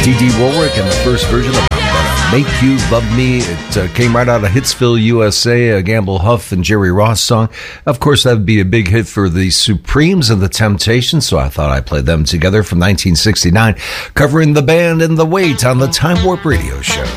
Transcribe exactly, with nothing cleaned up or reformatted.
T D Warwick and the first version of I'm Gonna Make You Love Me. It uh, came right out of Hitsville, U S A, a Gamble Huff and Jerry Ross song. Of course, that would be a big hit for the Supremes and the Temptations, so I thought I'd play them together from nineteen sixty-nine, covering The Band and The Weight on the Time Warp Radio Show.